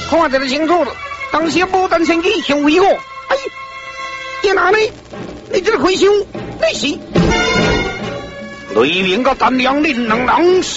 看得清楚了，当时无但先给休息我，哎，也哪呢？你这可以休，你是雷鸣个胆量令人